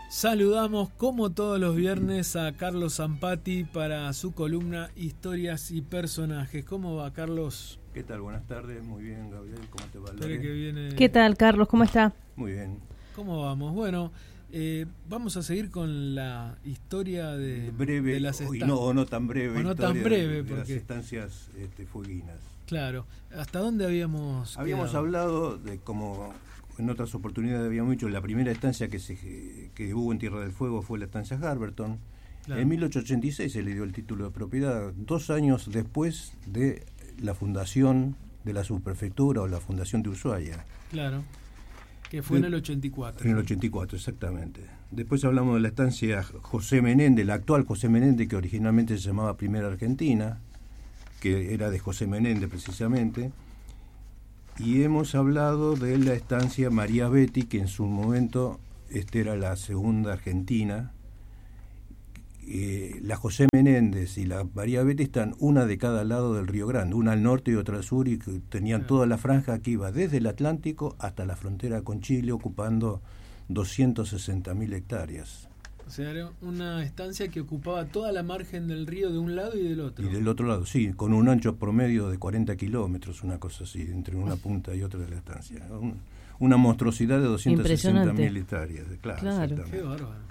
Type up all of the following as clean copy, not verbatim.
Saludamos como todos los viernes a Carlos Zampati para su columna Historias y Personajes. ¿Cómo va, Carlos? ¿Qué tal? Buenas tardes. Muy bien, Gabriel. ¿Cómo te va? ¿Qué tal, Carlos? ¿Cómo está? Muy bien. ¿Cómo vamos? Bueno, vamos a seguir con la historia de las estancias. No tan breve. No tan breve, de las estancias fueguinas. Claro. ¿Hasta dónde habíamos hablado de, como en otras oportunidades habíamos dicho, la primera estancia que hubo en Tierra del Fuego fue la estancia Harberton. Claro. En 1886 se le dio el título de propiedad, 2 años después de la fundación de la subprefectura o la fundación de Ushuaia. Claro, que fue en el 84. En el 84, exactamente. Después hablamos de la estancia José Menéndez, la actual José Menéndez, que originalmente se llamaba Primera Argentina, que era de José Menéndez precisamente. Y hemos hablado de la estancia María Betty, que en su momento era la segunda Argentina. La José Menéndez y la María Betty están una de cada lado del Río Grande, una al norte y otra al sur, y que tenían toda la franja que iba desde el Atlántico hasta la frontera con Chile, ocupando 260.000 hectáreas. O sea, era una estancia que ocupaba toda la margen del río de un lado y del otro. Y del otro lado, sí, con un ancho promedio de 40 kilómetros, una cosa así, entre una punta y otra de la estancia. Una monstruosidad de 260.000 hectáreas. Claro. Qué bárbaro.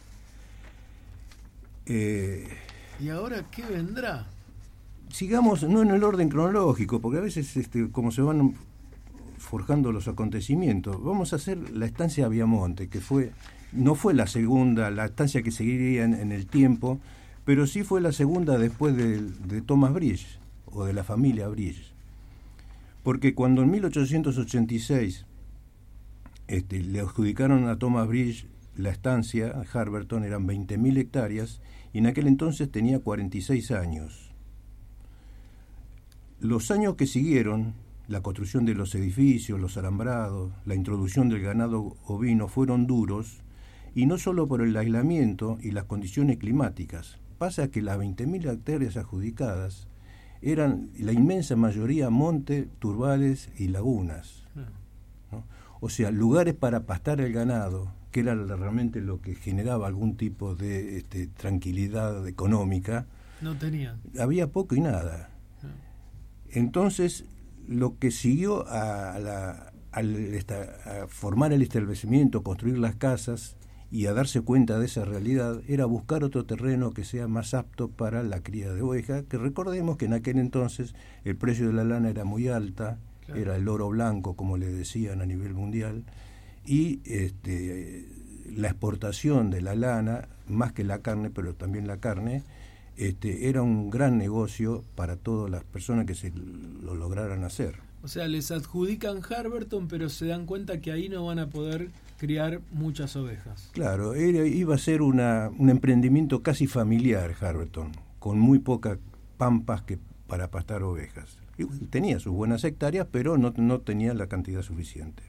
¿Y ahora qué vendrá? Sigamos, no en el orden cronológico, porque a veces como se van forjando los acontecimientos, vamos a hacer la estancia Viamonte, que no fue la segunda, la estancia que seguiría en el tiempo, pero sí fue la segunda después de Thomas Bridge, o de la familia Bridge. Porque cuando en 1886 le adjudicaron a Thomas Bridge la estancia, a Harberton, eran 20.000 hectáreas, y en aquel entonces tenía 46 años. Los años que siguieron, la construcción de los edificios, los alambrados, la introducción del ganado ovino fueron duros, y no solo por el aislamiento y las condiciones climáticas. Pasa que las 20.000 hectáreas adjudicadas eran la inmensa mayoría monte, turbales y lagunas, ¿no? O sea, lugares para pastar el ganado, que era realmente lo que generaba algún tipo de tranquilidad económica. No tenían. Había poco y nada. Entonces, lo que siguió a formar el establecimiento, construir las casas y a darse cuenta de esa realidad, era buscar otro terreno que sea más apto para la cría de oveja, que recordemos que en aquel entonces el precio de la lana era muy alta, claro. Era el oro blanco, como le decían a nivel mundial, y la exportación de la lana, más que la carne, pero también la carne, era un gran negocio para todas las personas que se lo lograran hacer. O sea, les adjudican Harberton, pero se dan cuenta que ahí no van a poder criar muchas ovejas. Claro, iba a ser un emprendimiento casi familiar, Harberton, con muy pocas pampas para pastar ovejas. Y tenía sus buenas hectáreas, pero no tenía la cantidad suficiente.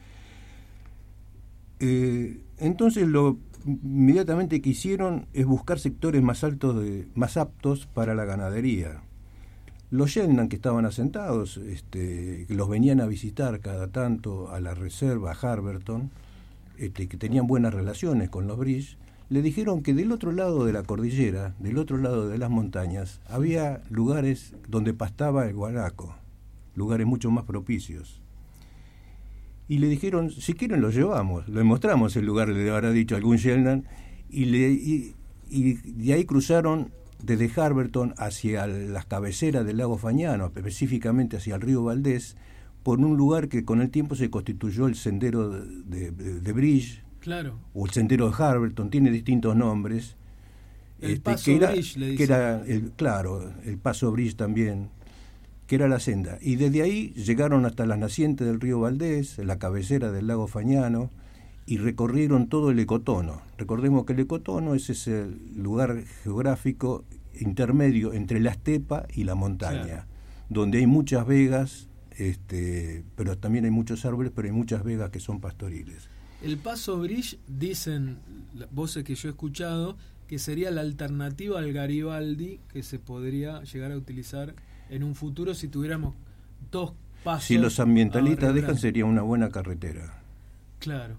Entonces inmediatamente que hicieron es buscar sectores más aptos para la ganadería. Los Shelnan, que estaban asentados, que los venían a visitar cada tanto a la reserva, a Harberton, que tenían buenas relaciones con los Bridge, le dijeron que del otro lado de la cordillera, del otro lado de las montañas, había lugares donde pastaba el guanaco, lugares mucho más propicios. Y le dijeron, si quieren lo llevamos, le mostramos el lugar, le habrá dicho algún Shelnan, y de ahí cruzaron desde Harberton hacia las cabeceras del lago Fagnano, específicamente hacia el río Valdés, por un lugar que con el tiempo se constituyó el sendero de Bridge, claro. O el sendero de Harberton, tiene distintos nombres. El paso Bridge, le dicen. Que era el paso Bridge también, que era la senda. Y desde ahí llegaron hasta las nacientes del río Valdés, la cabecera del lago Fagnano, y recorrieron todo el ecotono. Recordemos que el ecotono es ese lugar geográfico intermedio entre la estepa y la montaña, claro. Donde hay muchas vegas, pero también hay muchos árboles, pero hay muchas vegas que son pastoriles. El paso Bridge, dicen voces que yo he escuchado, que sería la alternativa al Garibaldi que se podría llegar a utilizar en un futuro si tuviéramos 2 pasos. Si los ambientalistas dejan, sería una buena carretera. Claro.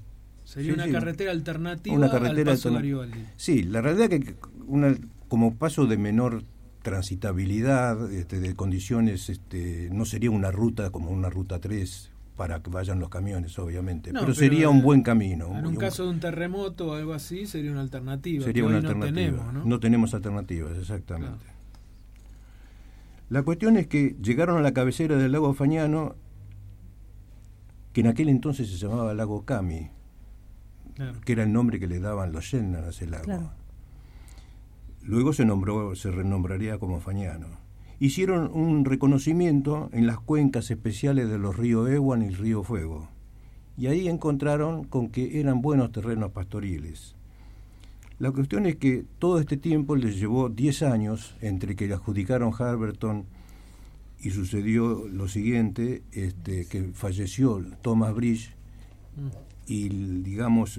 Sería una carretera alternativa al Paso Garibaldi. Sí, la realidad es que como paso de menor transitabilidad, de condiciones, no sería una ruta como una ruta 3 para que vayan los camiones, obviamente, pero sería un buen camino. En un caso de un terremoto o algo así, sería una alternativa. Sería una alternativa. No tenemos, ¿no? No tenemos alternativas, exactamente. Claro. La cuestión es que llegaron a la cabecera del lago Fagnano, que en aquel entonces se llamaba lago Cami, claro, que era el nombre que le daban los Shetland a ese lago. Claro. Luego se renombraría como Fagnano. Hicieron un reconocimiento en las cuencas especiales de los ríos Ewan y el río Fuego, y ahí encontraron con que eran buenos terrenos pastoriles. La cuestión es que todo este tiempo les llevó 10 años entre que le adjudicaron Harberton y sucedió lo siguiente, que falleció Thomas Bridge y digamos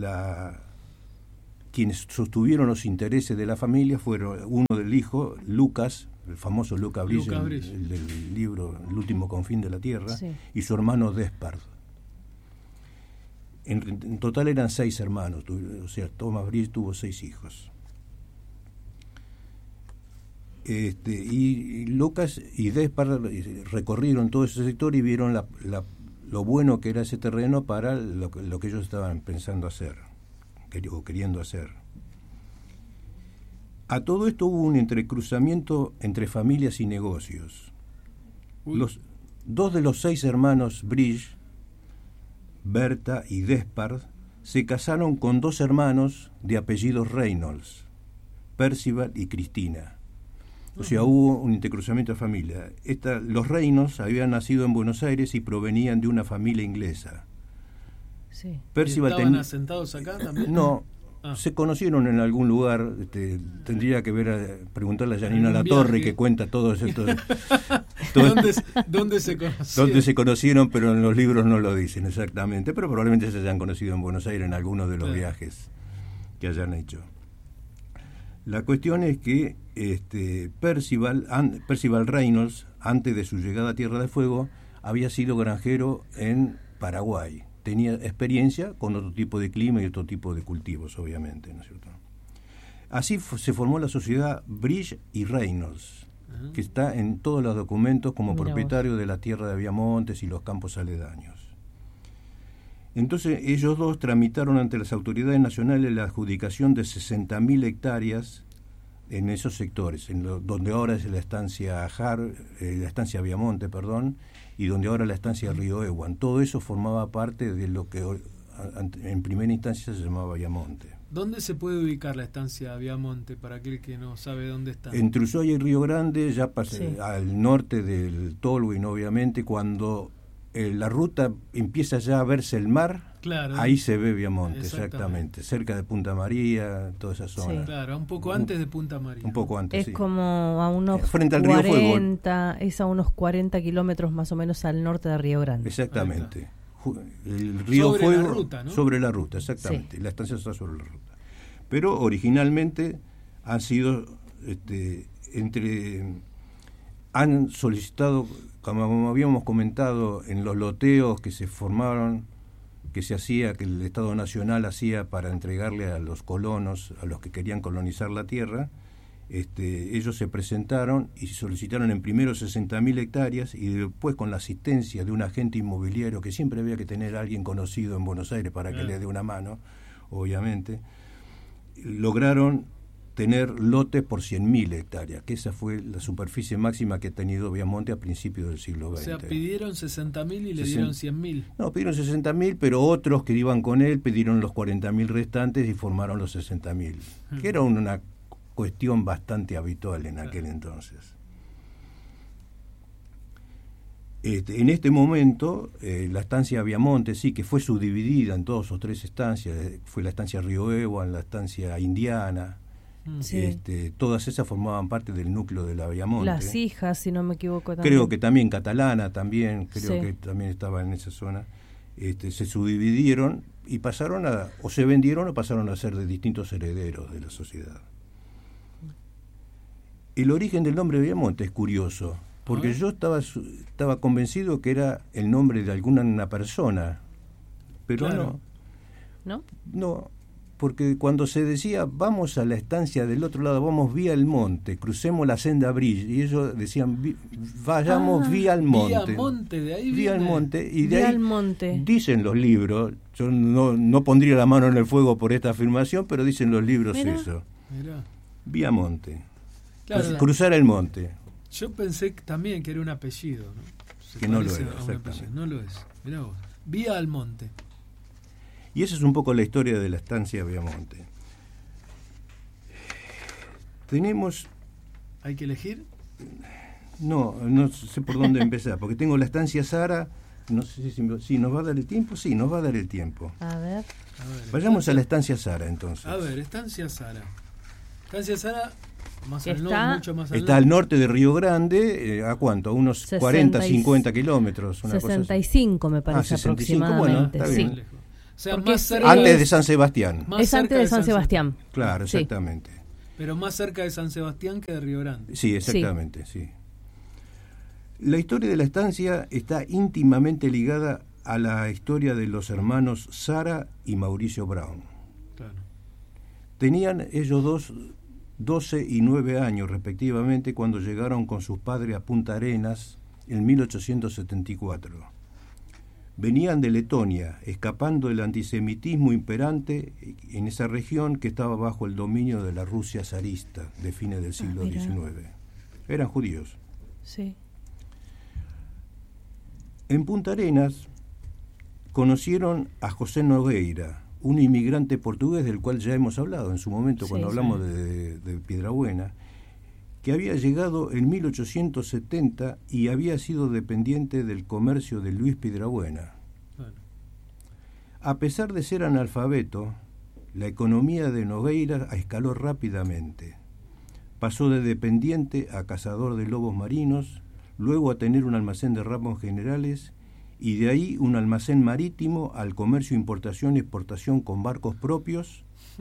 quienes sostuvieron los intereses de la familia fueron uno del hijo, Lucas, el famoso Lucas Bridge, el del libro El último confín de la tierra, sí, y su hermano Despard. En total eran 6 hermanos, o sea, Thomas Bridge tuvo 6 hijos. Y Lucas y Despard recorrieron todo ese sector y vieron lo bueno que era ese terreno para lo que ellos estaban pensando hacer, o queriendo hacer. A todo esto hubo un entrecruzamiento entre familias y negocios. 2 de los 6 hermanos Bridge, Berta y Despard, se casaron con 2 hermanos de apellidos Reynolds, Percival y Cristina. O sea, hubo un intercruzamiento de familia. Los Reynolds habían nacido en Buenos Aires y provenían de una familia inglesa. Sí. Percival ¿Estaban asentados acá también? No, se conocieron en algún lugar. Tendría que preguntarle a Janina Latorre, que cuenta todo esto. ¿Dónde se conocieron? ¿Dónde se conocieron? Pero en los libros no lo dicen exactamente. Pero probablemente se hayan conocido en Buenos Aires en algunos de los viajes que hayan hecho. La cuestión es que Percival Reynolds, antes de su llegada a Tierra del Fuego, había sido granjero en Paraguay. Tenía experiencia con otro tipo de clima y otro tipo de cultivos, obviamente, ¿no es cierto? Así se formó la sociedad Bridge y Reynolds, que está en todos los documentos como propietario de la tierra de Viamontes y los campos aledaños. Entonces ellos dos tramitaron ante las autoridades nacionales la adjudicación de 60.000 hectáreas en esos sectores, donde ahora es la estancia Viamonte, y donde ahora la estancia Río Ewan. Todo eso formaba parte de lo que en primera instancia se llamaba Viamonte. ¿Dónde se puede ubicar la estancia Viamonte para aquel que no sabe dónde está? Entre Ushuaia y Río Grande, ya al norte del Tolwyn, obviamente, cuando la ruta empieza ya a verse el mar, claro, ahí se ve Viamonte, exactamente, cerca de Punta María, toda esa zona. Sí. Claro, un poco antes de Punta María. Un poco antes, es como a unos frente al Río Fuego. Es a unos 40 kilómetros más o menos al norte de Río Grande. Exactamente. El Río sobre Fuego, la ruta, ¿no? Sobre la ruta, exactamente. Sí. La estancia está sobre la ruta. Pero originalmente han sido han solicitado, como habíamos comentado, en los loteos que se formaron, que el Estado Nacional hacía para entregarle a los colonos, a los que querían colonizar la tierra, ellos se presentaron y solicitaron en primero 60.000 hectáreas y después, con la asistencia de un agente inmobiliario, que siempre había que tener a alguien conocido en Buenos Aires para que le dé una mano, obviamente, lograron tener lotes por 100.000 hectáreas, que esa fue la superficie máxima que ha tenido Viamonte a principios del siglo XX. O sea, pidieron 60.000 y le dieron 100.000. No, pidieron 60.000, pero otros que iban con él pidieron los 40.000 restantes y formaron los 60.000, que era una cuestión bastante habitual en aquel entonces. En este momento, la estancia Viamonte, sí, que fue subdividida en 2 o 3 estancias, fue la estancia Río Ewan, la estancia Indiana. Sí. Todas esas formaban parte del núcleo de la Viamonte. Las hijas, si no me equivoco, también. Creo que también Catalana, que también estaba en esa zona. Se subdividieron y o se vendieron o pasaron a ser de distintos herederos de la sociedad. El origen del nombre de Viamonte es curioso, porque yo estaba convencido que era el nombre de alguna persona, pero claro, no. ¿no? No, porque cuando se decía vamos a la estancia del otro lado, vamos vía el monte, crucemos la senda Bridge, y ellos decían vayamos vía el monte. Vía monte, de ahí vía viene. el monte, y de Vía ahí el monte. dicen los libros, yo no pondría la mano en el fuego por esta afirmación, pero dicen los libros Mirá. eso. Mirá. Vía monte. Claro, Cruzar el monte. yo pensé también que era un apellido, ¿no? Se Que no lo parece era, a un exactamente. apellido. No lo es. Mirá vos. Vía al monte. Y esa es un poco la historia de la estancia Viamonte. Tenemos... ¿Hay que elegir? No sé por dónde empezar, porque tengo la estancia Sara, no sé si nos va a dar el tiempo, sí, nos va a dar el tiempo. A ver. A ver, Vayamos a la estancia Sara entonces. A ver, Estancia Sara. Estancia Sara, más Que al norte, está- mucho más al Está al norte de Río Grande, ¿a cuánto? A unos 40, 50 kilómetros. Una cosa así. 65 me parece 65, aproximadamente. bueno, está sí. bien. lejos. O sea, Porque más es- cerca Antes de San Sebastián. más Es antes cerca de San Sebastián. Claro, Sí. exactamente. Pero más cerca de San Sebastián que de Río Grande. Sí, exactamente, sí. La historia de la estancia está íntimamente ligada a la historia de los hermanos Sara y Mauricio Brown. Claro. Tenían ellos dos 12 y 9 años respectivamente cuando llegaron con sus padres a Punta Arenas en 1874. Venían de Letonia, escapando del antisemitismo imperante en esa región que estaba bajo el dominio de la Rusia zarista de fines del siglo mira. XIX. Eran judíos. Sí. En Punta Arenas conocieron a José Nogueira, un inmigrante portugués del cual ya hemos hablado en su momento Sí, cuando sí. hablamos de Piedrabuena, que había llegado en 1870 y había sido dependiente del comercio de Luis Piedrabuena. Claro. A pesar de ser analfabeto, la economía de Nogueira escaló rápidamente. Pasó de dependiente a cazador de lobos marinos, luego a tener un almacén de ramos generales y de ahí un almacén marítimo al comercio, importación y exportación con barcos propios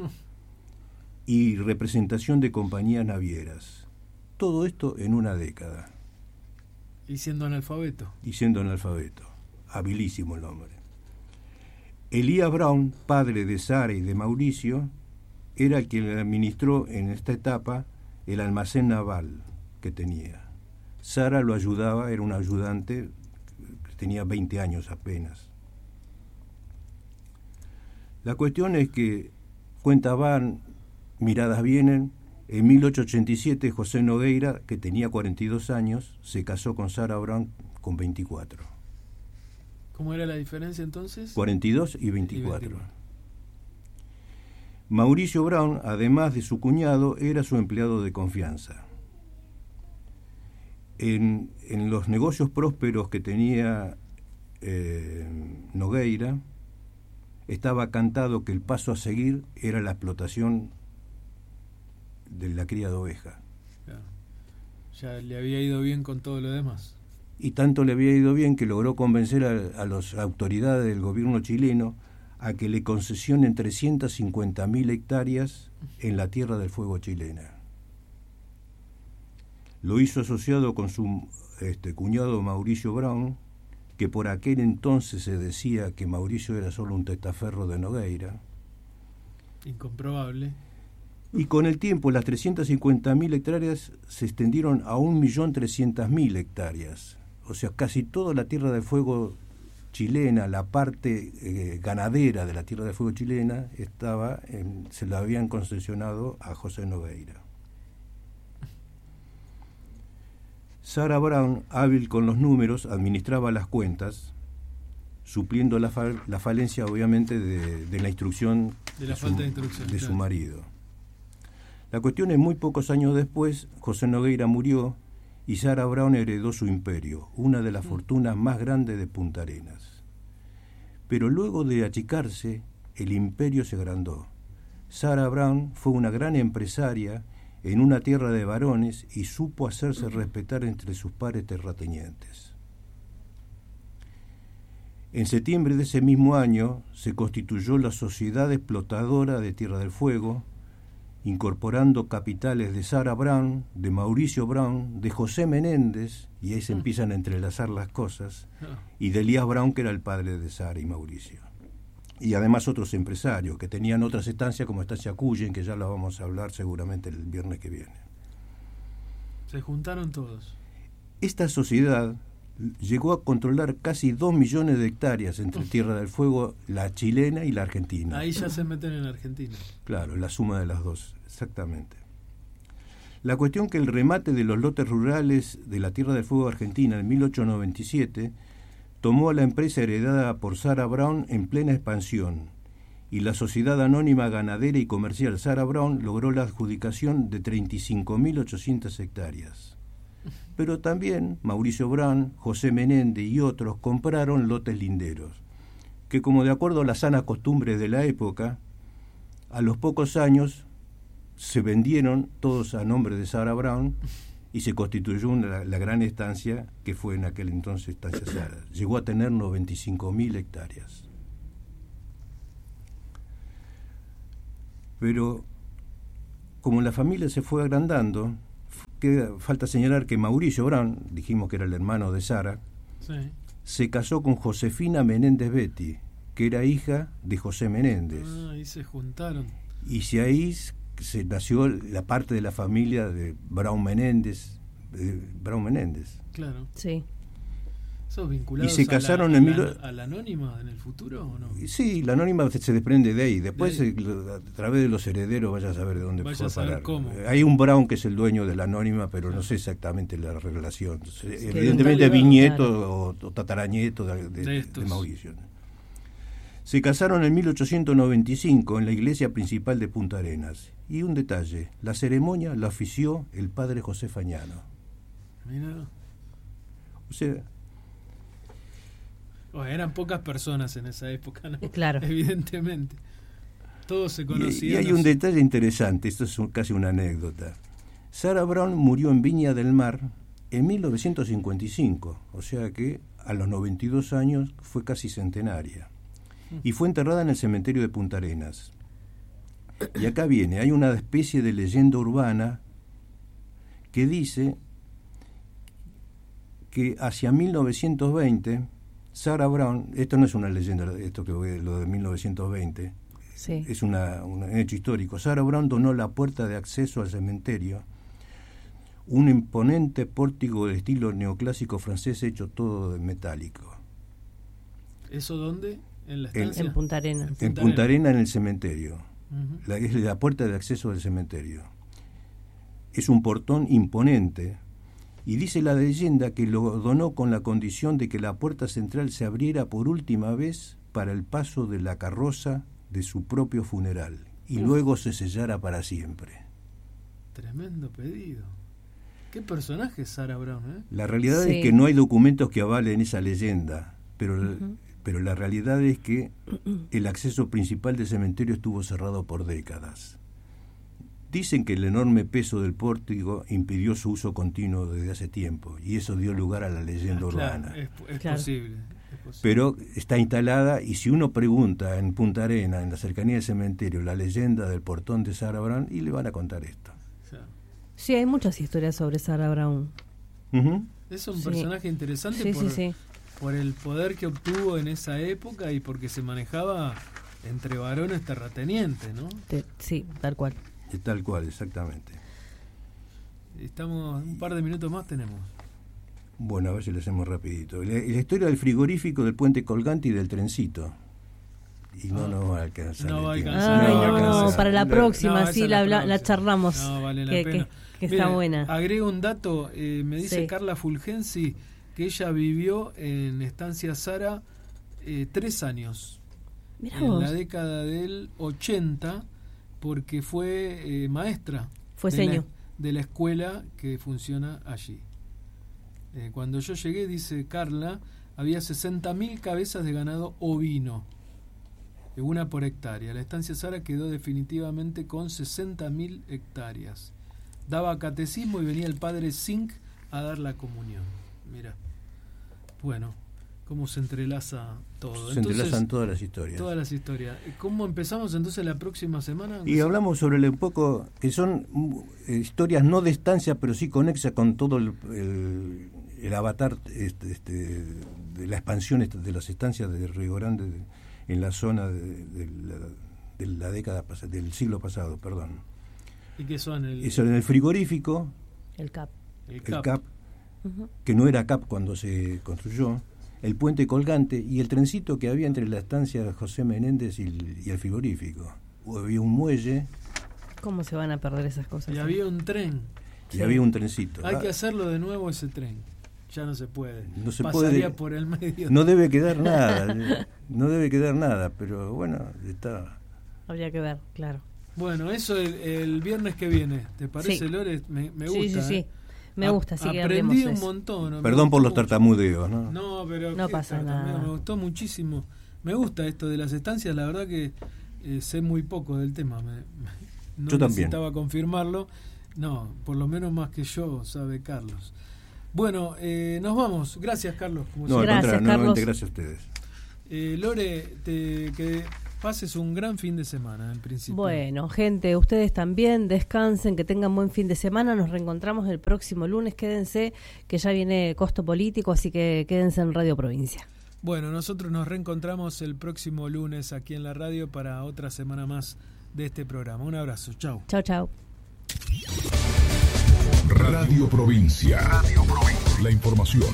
y representación de compañías navieras. Todo esto en una década. Y siendo analfabeto. Y siendo analfabeto. Habilísimo el hombre. Elías Brown, padre de Sara y de Mauricio, era el que administró en esta etapa el almacén naval que tenía. Sara lo ayudaba, era un ayudante, tenía 20 años apenas. La cuestión es que, cuentaban, miradas vienen, en 1887 José Nogueira, que tenía 42 años, se casó con Sara Brown con 24. ¿Cómo era la diferencia entonces? 42 y 24. Mauricio Brown, además de su cuñado, era su empleado de confianza. En los negocios prósperos que tenía Nogueira, estaba cantado que el paso a seguir era la explotación de la cría de oveja. Claro. Ya le había ido bien con todo lo demás. Y tanto le había ido bien que logró convencer a las autoridades del gobierno chileno a que le concesionen 350.000 hectáreas en la Tierra del Fuego chilena. Lo hizo asociado con su cuñado Mauricio Brown, que por aquel entonces se decía que Mauricio era solo un testaferro de Nogueira. Incomprobable. Y con el tiempo las 350.000 hectáreas se extendieron a 1.300.000 hectáreas. O sea, casi toda la Tierra del Fuego chilena, la parte ganadera de la Tierra del Fuego chilena, se la habían concesionado a José Nogueira. Sara Brown, hábil con los números, administraba las cuentas, supliendo la falencia, obviamente, de la instrucción De la falta de instrucción, de su claro. marido. La cuestión es, muy pocos años después, José Nogueira murió y Sara Brown heredó su imperio, una de las fortunas más grandes de Punta Arenas. Pero luego de achicarse, el imperio se agrandó. Sara Brown fue una gran empresaria en una tierra de varones y supo hacerse respetar entre sus pares terratenientes. En septiembre de ese mismo año se constituyó la Sociedad Explotadora de Tierra del Fuego, incorporando capitales de Sara Brown, de Mauricio Brown, de José Menéndez, y ahí se empiezan a entrelazar las cosas, y de Elías Brown, que era el padre de Sara y Mauricio. y además otros empresarios que tenían otras estancias como Estancia Cuyen, que ya la vamos a hablar seguramente el viernes que viene. Se juntaron todos. Esta sociedad llegó a controlar casi 2 millones de hectáreas entre Tierra del Fuego, la chilena y la argentina. Ahí ya se meten en Argentina. Claro, la suma de las dos, exactamente. La cuestión que el remate de los lotes rurales de la Tierra del Fuego argentina en 1897 tomó a la empresa heredada por Sarah Brown en plena expansión, y la Sociedad Anónima Ganadera y Comercial Sarah Brown logró la adjudicación de 35.800 hectáreas. Pero también Mauricio Brown, José Menéndez y otros compraron lotes linderos, que como de acuerdo a las sanas costumbres de la época, a los pocos años se vendieron todos a nombre de Sarah Brown y se constituyó la gran estancia que fue en aquel entonces Estancia Sarah. Llegó a tener 95.000 hectáreas. Pero como la familia se fue agrandando, falta señalar que Mauricio Brown, dijimos que era el hermano de Sarah, Sí. se casó con Josefina Menéndez Betty, que era hija de José Menéndez. Ahí se juntaron. Y si ahí se nació la parte de la familia de Brown Menéndez. Claro. Sí. ¿Sos vinculados Y se casaron a la anónima en el futuro o no? Sí, la anónima se desprende de ahí. Después, De a través de los herederos, vaya a saber de dónde Vaya fue a a saber parar. cómo. Hay un Brown que es el dueño de la anónima, pero no sé exactamente la relación. que Evidentemente está ligado, bisnieto claro. o tataranieto De de estos. Mauricio. Se casaron en 1895 en la iglesia principal de Punta Arenas. Y un detalle, la ceremonia la ofició el padre José Fagnano. Mira. O sea, Eran pocas personas en esa época, ¿no? Claro. Evidentemente. Todos se conocían. y hay un detalle interesante, esto es casi una anécdota. Sarah Brown murió en Viña del Mar en 1955, o sea que a los 92 años fue casi centenaria. Y fue enterrada en el cementerio de Punta Arenas. Y acá viene, hay una especie de leyenda urbana que dice que hacia 1920, Sarah Brown, esto no es una leyenda, esto que lo de 1920, Sí. es un hecho histórico. Sarah Brown donó la puerta de acceso al cementerio, un imponente pórtico de estilo neoclásico francés hecho todo de metálico. ¿Eso dónde? ¿En la estancia? En Punta Arenas. En Punta Arenas, en el cementerio. Ujú. Es la puerta de acceso del cementerio. Es un portón imponente, y dice la leyenda que lo donó con la condición de que la puerta central se abriera por última vez para el paso de la carroza de su propio funeral, y luego se sellara para siempre. Tremendo pedido. Qué personaje es Sarah Brown, ¿eh? La realidad Sí. es que no hay documentos que avalen esa leyenda, pero la realidad es que el acceso principal del cementerio estuvo cerrado por décadas. Dicen que el enorme peso del pórtico impidió su uso continuo desde hace tiempo, y eso dio lugar a la leyenda urbana. Claro, es Claro. posible. Es posible. Pero está instalada, y si uno pregunta en Punta Arenas, en la cercanía del cementerio, la leyenda del portón de Sarah Brown, y le van a contar esto. Claro. Sí, hay muchas historias sobre Sarah Brown. Ujú. Es un Sí. personaje interesante Sí, por, sí, sí. por el poder que obtuvo en esa época y porque se manejaba entre varones terratenientes, ¿no? Sí, tal cual. Y tal cual, exactamente. Estamos, un par de minutos más tenemos. Bueno, a ver si lo hacemos rapidito. La historia del frigorífico, del puente colgante y del trencito. Y no nos va a alcanzar. No va a el tiempo. alcanzar. Ay, No va a no, alcanzar. para la No, próxima, esa sí, es la próxima. charlamos. No, vale la que, pena. que Mire, está buena. Agrego un dato, me dice Sí. Carla Fulgensi que ella vivió en Estancia Sarah 3 años. Mirá En vos. la década del 80, porque fue maestra Fue de seño. de la escuela que funciona allí. Cuando yo llegué, dice Carla, había 60.000 cabezas de ganado ovino, una por hectárea. La estancia Sarah quedó definitivamente con 60.000 hectáreas. Daba catecismo y venía el padre Zink a dar la comunión. Mira, bueno, cómo se entrelaza todo. Se entrelazan todas las historias. Todas las historias. ¿Cómo empezamos entonces la próxima semana? Y hablamos sobre un poco, que son historias no de estancia, pero sí conexas con todo el avatar de la expansión de las estancias de Río Grande en la zona de la década del siglo pasado, perdón. ¿Y qué son? Eso en el frigorífico, El CAP. el CAP, que no era CAP cuando se construyó, el puente colgante y el trencito que había entre la estancia José Menéndez y el frigorífico. Había un muelle. ¿Cómo se van a perder esas cosas? Y había un tren. Y había un trencito. Hay que hacerlo de nuevo ese tren. Ya no se puede. No se Pasaría puede, por el medio. No debe quedar nada. No debe quedar nada, pero bueno, está. Habría que ver, claro. Bueno, eso el viernes que viene. ¿Te parece, Sí. Lore? Me gusta. Sí. Me gusta, así que aprendí hablemos un eso. montón. Perdón por los mucho. tartamudeos, ¿no? No, pero No qué pasa tartamudeo, nada. Me gustó muchísimo. Me gusta esto de las estancias. La verdad que sé muy poco del tema. No yo también. necesitaba confirmarlo. No, por lo menos más que yo sabe Carlos. Bueno, nos vamos. Gracias, Carlos. Como No, al siempre. Gracias, contrario, nuevamente Carlos. gracias a ustedes. Lore, que pases un gran fin de semana, en principio. Bueno, gente, ustedes también descansen, que tengan buen fin de semana. Nos reencontramos el próximo lunes. Quédense, que ya viene Costo Político, así que quédense en Radio Provincia. Bueno, nosotros nos reencontramos el próximo lunes aquí en la radio para otra semana más de este programa. Un abrazo. Chau. Chau, chau. Radio Provincia. La información.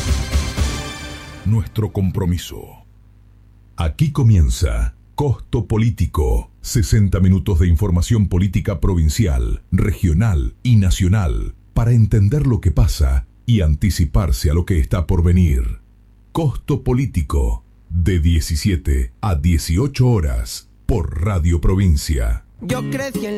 Nuestro compromiso. Aquí comienza Costo Político. 60 minutos de información política provincial, regional y nacional para entender lo que pasa y anticiparse a lo que está por venir. Costo Político. De 17 a 18 horas por Radio Provincia. Yo crecí en